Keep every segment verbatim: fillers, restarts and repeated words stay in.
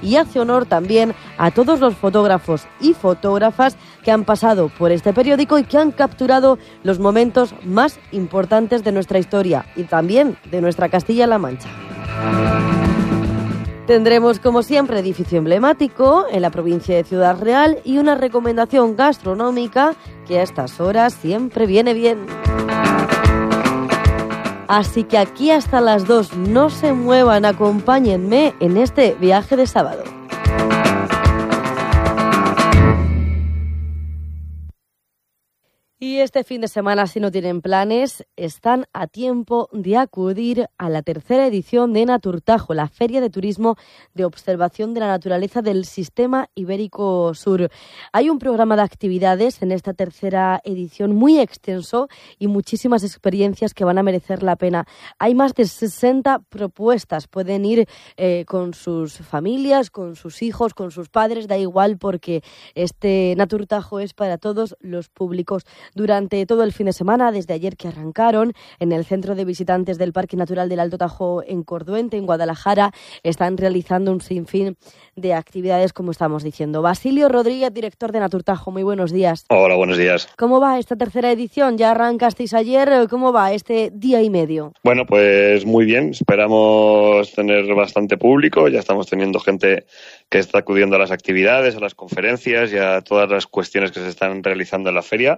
y hace honor también a todos los fotógrafos y fotógrafas que han pasado por este periódico y que han capturado los momentos más importantes de nuestra historia y también de nuestra Castilla-La Mancha. Tendremos, como siempre, edificio emblemático en la provincia de Ciudad Real y una recomendación gastronómica que a estas horas siempre viene bien. Así que aquí hasta las dos, no se muevan, acompáñenme en este viaje de sábado. Y este fin de semana, si no tienen planes, están a tiempo de acudir a la tercera edición de Naturtajo, la Feria de Turismo de Observación de la Naturaleza del Sistema Ibérico Sur. Hay un programa de actividades en esta tercera edición muy extenso y muchísimas experiencias que van a merecer la pena. Hay más de sesenta propuestas. Pueden ir eh, con sus familias, con sus hijos, con sus padres, da igual, porque este Naturtajo es para todos los públicos. Durante todo el fin de semana, desde ayer que arrancaron, en el Centro de Visitantes del Parque Natural del Alto Tajo en Corduente, en Guadalajara, están realizando un sinfín de actividades, como estamos diciendo. Basilio Rodríguez, director de Naturtajo, muy buenos días. Hola, buenos días. ¿Cómo va esta tercera edición? Ya arrancasteis ayer, ¿cómo va este día y medio? Bueno, pues muy bien, esperamos tener bastante público, ya estamos teniendo gente que está acudiendo a las actividades, a las conferencias y a todas las cuestiones que se están realizando en la feria.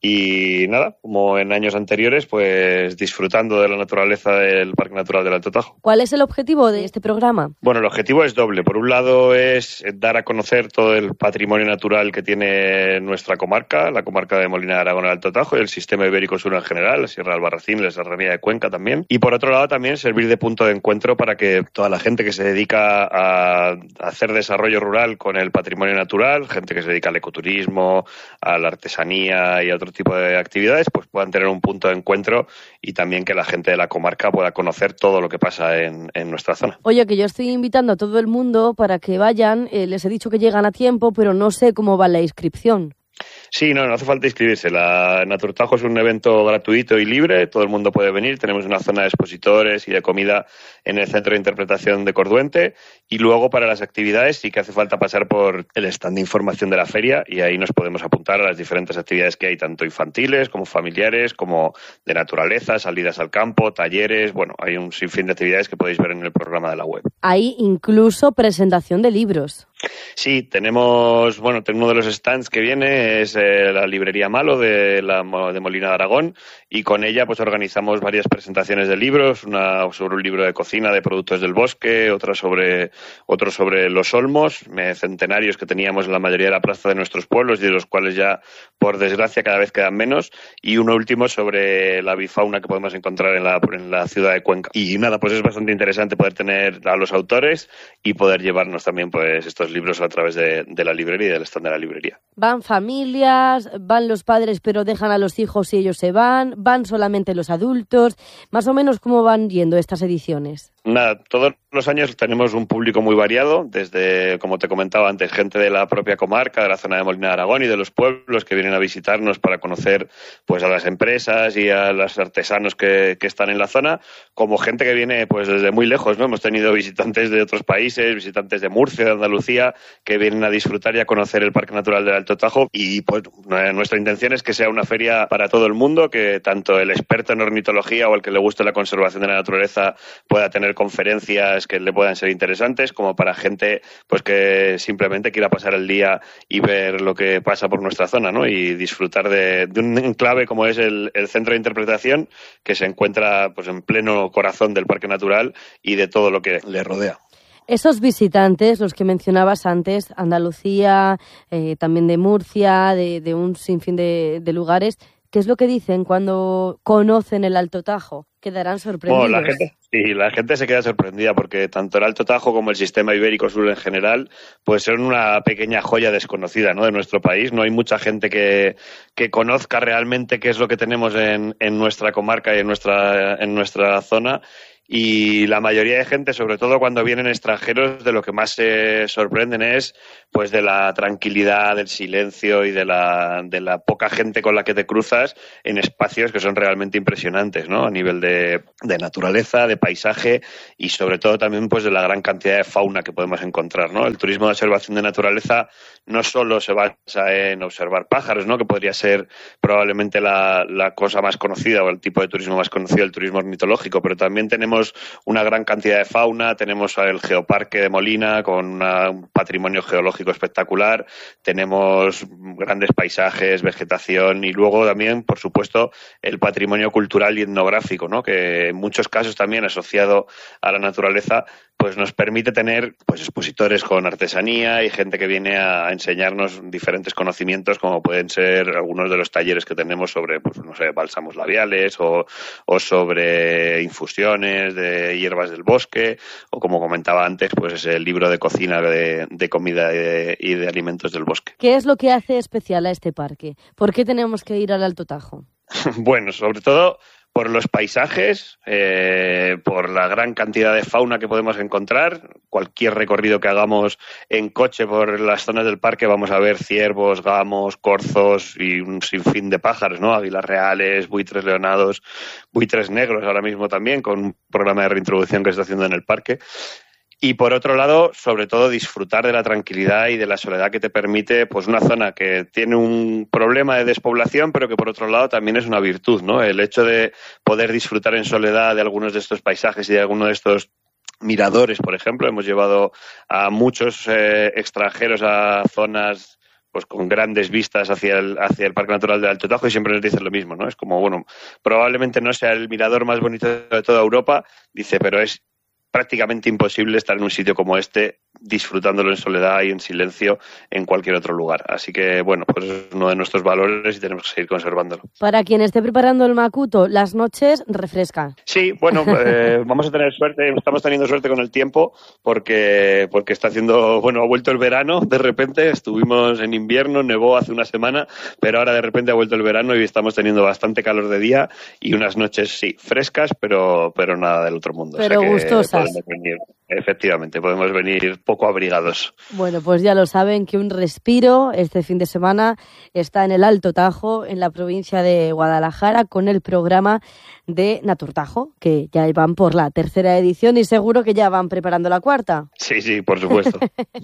Y nada, como en años anteriores, pues disfrutando de la naturaleza del Parque Natural del Alto Tajo. ¿Cuál es el objetivo de este programa? Bueno, el objetivo es doble. Por un lado es dar a conocer todo el patrimonio natural que tiene nuestra comarca, la comarca de Molina de Aragón, el Alto Tajo, y el sistema ibérico sur en general, la Sierra de Albarracín, la Serranía de Cuenca también. Y por otro lado también servir de punto de encuentro para que toda la gente que se dedica a hacer desarrollo rural con el patrimonio natural, gente que se dedica al ecoturismo, a la artesanía y a otro tipo de actividades, pues puedan tener un punto de encuentro y también que la gente de la comarca pueda conocer todo lo que pasa en, en nuestra zona. Oye, que yo estoy invitando a todo el mundo para que vayan, eh, les he dicho que llegan a tiempo, pero no sé cómo va la inscripción. Sí, no, no hace falta inscribirse. La Naturtajo es un evento gratuito y libre, todo el mundo puede venir. Tenemos una zona de expositores y de comida en el Centro de Interpretación de Corduente y luego para las actividades sí que hace falta pasar por el stand de información de la feria y ahí nos podemos apuntar a las diferentes actividades que hay, tanto infantiles como familiares, como de naturaleza, salidas al campo, talleres. Bueno, hay un sinfín de actividades que podéis ver en el programa de la web. Hay incluso presentación de libros. Sí, tenemos, bueno, uno de los stands que viene es eh, la librería Malo de, la, de Molina de Aragón y con ella pues organizamos varias presentaciones de libros, una sobre un libro de cocina de productos del bosque, otra sobre otro sobre los olmos eh, centenarios que teníamos en la mayoría de la plaza de nuestros pueblos y de los cuales ya por desgracia cada vez quedan menos, y uno último sobre la avifauna que podemos encontrar en la, en la ciudad de Cuenca. Y nada, pues es bastante interesante poder tener a los autores y poder llevarnos también pues estos libros a través de, de la librería y del stand de la librería. Van familias, van los padres pero dejan a los hijos y ellos se van, van solamente los adultos, más o menos ¿cómo van yendo estas ediciones? Nada, todos los años tenemos un público muy variado, desde, como te comentaba antes, gente de la propia comarca, de la zona de Molina de Aragón y de los pueblos que vienen a visitarnos para conocer pues a las empresas y a los artesanos que, que están en la zona, como gente que viene pues desde muy lejos, ¿no? Hemos tenido visitantes de otros países, visitantes de Murcia, de Andalucía, que vienen a disfrutar y a conocer el Parque Natural del Alto Tajo y pues nuestra intención es que sea una feria para todo el mundo, que tanto el experto en ornitología o el que le guste la conservación de la naturaleza pueda tener conferencias que le puedan ser interesantes, como para gente pues que simplemente quiera pasar el día y ver lo que pasa por nuestra zona, ¿no? Y disfrutar de, de un enclave como es el, el Centro de Interpretación, que se encuentra pues en pleno corazón del Parque Natural y de todo lo que le rodea. Esos visitantes, los que mencionabas antes, Andalucía, eh, también de Murcia, de, de un sinfín de, de lugares, ¿qué es lo que dicen cuando conocen el Alto Tajo? Quedarán sorprendidos. Bueno, la gente, sí, la gente se queda sorprendida porque tanto el Alto Tajo como el sistema ibérico sur en general pues son una pequeña joya desconocida, ¿no? De nuestro país. No hay mucha gente que, que conozca realmente qué es lo que tenemos en, en nuestra comarca y en nuestra, en nuestra zona. y la mayoría de gente, sobre todo cuando vienen extranjeros, de lo que más se sorprenden es pues de la tranquilidad, del silencio y de la, de la poca gente con la que te cruzas en espacios que son realmente impresionantes, ¿no? A nivel de, de naturaleza, de paisaje y sobre todo también pues de la gran cantidad de fauna que podemos encontrar, ¿no? El turismo de observación de naturaleza no solo se basa en observar pájaros, ¿no? Que podría ser probablemente la, la cosa más conocida o el tipo de turismo más conocido, el turismo ornitológico, pero también tenemos una gran cantidad de fauna, tenemos el Geoparque de Molina con una, un patrimonio geológico espectacular, tenemos grandes paisajes, vegetación y luego también, por supuesto, el patrimonio cultural y etnográfico, ¿no? Que en muchos casos también asociado a la naturaleza pues nos permite tener pues expositores con artesanía y gente que viene a enseñarnos diferentes conocimientos, como pueden ser algunos de los talleres que tenemos sobre, pues no sé, bálsamos labiales o, o sobre infusiones de hierbas del bosque, o como comentaba antes, pues ese libro de cocina de, de comida y de, y de alimentos del bosque. ¿Qué es lo que hace especial a este parque? ¿Por qué tenemos que ir al Alto Tajo? Bueno, sobre todo por los paisajes, eh, por la gran cantidad de fauna que podemos encontrar. Cualquier recorrido que hagamos en coche por las zonas del parque vamos a ver ciervos, gamos, corzos y un sinfín de pájaros, ¿no? Águilas reales, buitres leonados, buitres negros ahora mismo también, con un programa de reintroducción que se está haciendo en el parque. Y por otro lado, sobre todo, disfrutar de la tranquilidad y de la soledad que te permite pues una zona que tiene un problema de despoblación, pero que por otro lado también es una virtud, ¿no? El hecho de poder disfrutar en soledad de algunos de estos paisajes y de algunos de estos miradores, por ejemplo. Hemos llevado a muchos eh, extranjeros a zonas pues con grandes vistas hacia el, hacia el Parque Natural del Alto Tajo y siempre nos dicen lo mismo, ¿no? Es como, bueno, probablemente no sea el mirador más bonito de toda Europa, dice, pero es prácticamente imposible estar en un sitio como este disfrutándolo en soledad y en silencio en cualquier otro lugar. Así que, bueno, pues es uno de nuestros valores y tenemos que seguir conservándolo. Para quien esté preparando el Macuto, las noches refrescan. Sí, bueno, eh, vamos a tener suerte, estamos teniendo suerte con el tiempo porque, porque está haciendo, bueno, ha vuelto el verano de repente, estuvimos en invierno, nevó hace una semana, pero ahora de repente ha vuelto el verano y estamos teniendo bastante calor de día y unas noches, sí, frescas, pero, pero nada del otro mundo. Pero o sea gustosas. Venir, efectivamente, podemos venir poco abrigados. Bueno, pues ya lo saben que un respiro este fin de semana está en el Alto Tajo, en la provincia de Guadalajara, con el programa de Naturtajo, que ya van por la tercera edición y seguro que ya van preparando la cuarta. Sí, sí, por supuesto.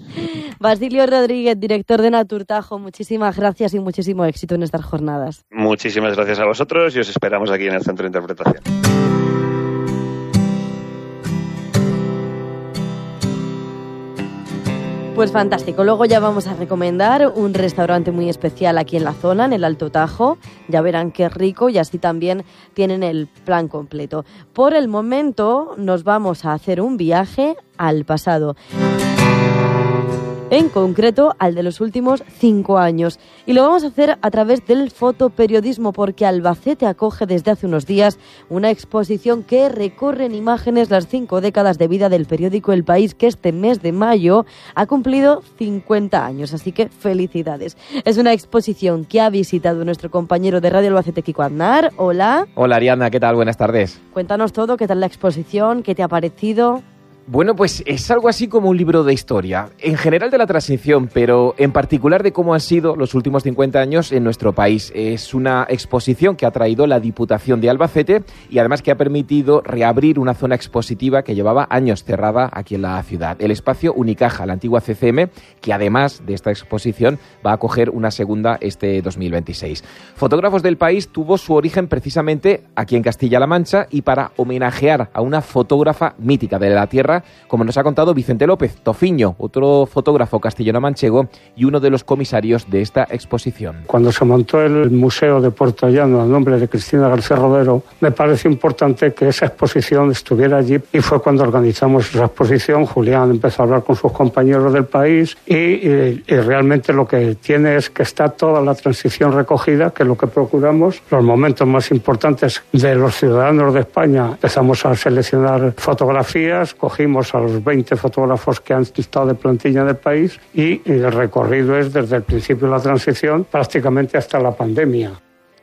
Basilio Rodríguez, director de Naturtajo, muchísimas gracias y muchísimo éxito en estas jornadas. Muchísimas gracias a vosotros y os esperamos aquí en el Centro de Interpretación. Pues fantástico. Luego ya vamos a recomendar un restaurante muy especial aquí en la zona, en el Alto Tajo. Ya verán qué rico y así también tienen el plan completo. Por el momento nos vamos a hacer un viaje al pasado. En concreto, al de los últimos cinco años. Y lo vamos a hacer a través del fotoperiodismo, porque Albacete acoge desde hace unos días una exposición que recorre en imágenes las cinco décadas de vida del periódico El País, que este mes de mayo ha cumplido cincuenta años. Así que felicidades. Es una exposición que ha visitado nuestro compañero de Radio Albacete, Kiko Aznar. Hola. Hola, Ariadna, ¿qué tal? Buenas tardes. Cuéntanos todo, ¿qué tal la exposición? ¿Qué te ha parecido? Bueno, pues es algo así como un libro de historia, en general de la transición, pero en particular de cómo han sido los últimos cincuenta años en nuestro país. Es una exposición que ha traído la Diputación de Albacete y además que ha permitido reabrir una zona expositiva que llevaba años cerrada aquí en la ciudad. El espacio Unicaja, la antigua C C M, que además de esta exposición va a acoger una segunda este dos mil veintiséis. Fotógrafos del País tuvo su origen precisamente aquí en Castilla-La Mancha y para homenajear a una fotógrafa mítica de la tierra, como nos ha contado Vicente López Tofiño, otro fotógrafo castellano-manchego y uno de los comisarios de esta exposición. Cuando se montó el Museo de Puerto Llano a nombre de Cristina García Rodero, me pareció importante que esa exposición estuviera allí y fue cuando organizamos la exposición. Julián empezó a hablar con sus compañeros del País y, y, y realmente lo que tiene es que está toda la transición recogida, que es lo que procuramos, los momentos más importantes de los ciudadanos de España. Empezamos a seleccionar fotografías, cogimos a los veinte fotógrafos que han estado de plantilla en el País y el recorrido es desde el principio de la transición prácticamente hasta la pandemia.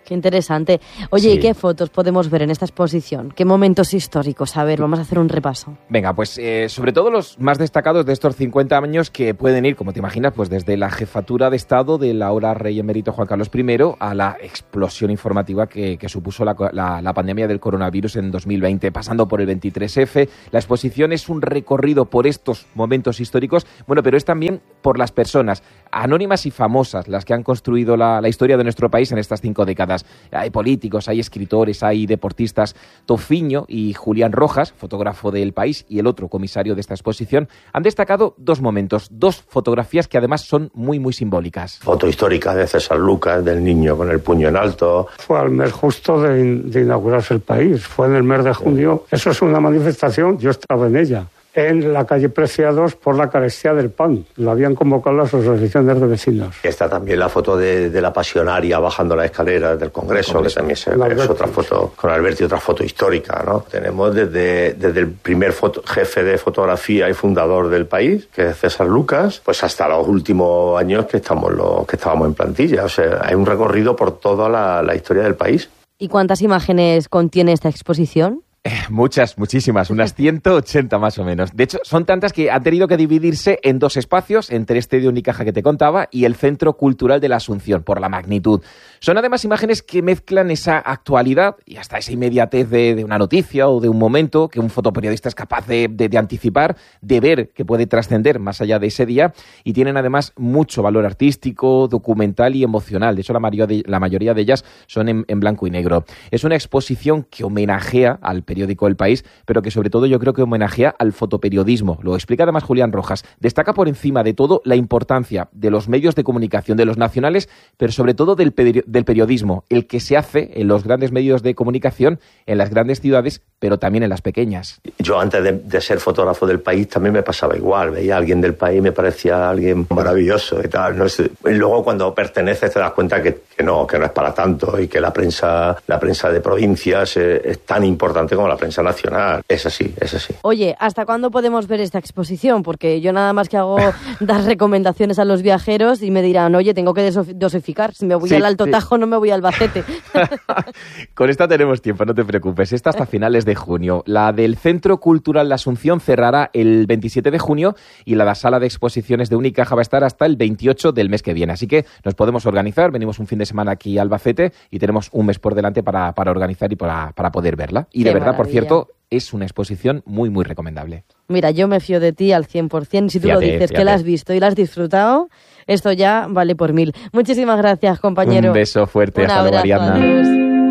Qué interesante. Oye, Sí. ¿y qué fotos podemos ver en esta exposición? ¿Qué momentos históricos? A ver, vamos a hacer un repaso. Venga, pues eh, sobre todo los más destacados de estos cincuenta años que pueden ir, como te imaginas, pues desde la jefatura de Estado del ahora rey emérito Juan Carlos primero a la explosión informativa que, que supuso la, la, la pandemia del coronavirus en dos mil veinte, pasando por el veintitrés efe. La exposición es un recorrido por estos momentos históricos, bueno, pero es también por las personas anónimas y famosas, las que han construido la, la historia de nuestro país en estas cinco décadas. Hay políticos, hay escritores, hay deportistas. Tofiño y Julián Rojas, fotógrafo del País, y el otro comisario de esta exposición, han destacado dos momentos, dos fotografías que además son muy, muy simbólicas. Foto histórica de César Lucas, del niño con el puño en alto. Fue al mes justo de, in- de inaugurarse el País, fue en el mes de junio. Eso es una manifestación, yo estaba en ella, en la calle Preciados por la carestía del pan. Lo habían convocado las asociaciones de vecinos. Está también la foto de, de la pasionaria bajando las escaleras del Congreso, Congreso. que también se, Con es Alberti. otra foto, con Alberti, otra foto histórica, ¿no? Tenemos desde, desde el primer foto, jefe de fotografía y fundador del País, que es César Lucas, pues hasta los últimos años que estamos los, que estábamos en plantilla. O sea, hay un recorrido por toda la, la historia del país. ¿Y cuántas imágenes contiene esta exposición? Muchas, muchísimas, unas ciento ochenta más o menos. De hecho, son tantas que han tenido que dividirse en dos espacios, entre este de Unicaja que te contaba y el Centro Cultural de la Asunción, por la magnitud. Son además imágenes que mezclan esa actualidad y hasta esa inmediatez de, de una noticia o de un momento que un fotoperiodista es capaz de, de, de anticipar, de ver que puede trascender más allá de ese día, y tienen además mucho valor artístico, documental y emocional. De hecho, la mayoría de, la mayoría de ellas son en, en blanco y negro. Es una exposición que homenajea al periódico El País, pero que sobre todo yo creo que homenajea al fotoperiodismo. Lo explica además Julián Rojas. Destaca por encima de todo la importancia de los medios de comunicación, de los nacionales, pero sobre todo del, peri- del periodismo, el que se hace en los grandes medios de comunicación, en las grandes ciudades, pero también en las pequeñas. Yo antes de, de ser fotógrafo del País también me pasaba igual. Veía a alguien del País, me parecía alguien maravilloso y tal. No sé. Y luego cuando perteneces te das cuenta que, que no, que no es para tanto, y que la prensa, la prensa de provincias es, es tan importante como la prensa nacional. Es así, es así. Oye, ¿hasta cuándo podemos ver esta exposición? Porque yo nada más que hago dar recomendaciones a los viajeros y me dirán, oye, tengo que desof- dosificar. Si me voy Sí, al Alto sí. Tajo, no me voy al Albacete. Con esta tenemos tiempo, no te preocupes. Esta hasta finales de junio. La del Centro Cultural La Asunción cerrará el veintisiete de junio y la de la sala de exposiciones de Unicaja va a estar hasta el veintiocho del mes que viene. Así que nos podemos organizar. Venimos un fin de semana aquí a Albacete y tenemos un mes por delante para, para organizar y para, para poder verla. Y Qué de verdad, por maravilla. cierto, es una exposición muy, muy recomendable. Mira, yo me fío de ti al cien por ciento. Si tú Fíjate, lo dices, que fíjate. la has visto y la has disfrutado, esto ya vale por mil. Muchísimas gracias, compañero. Un beso fuerte. Un Hasta luego, abrazo, Ariadna. adiós.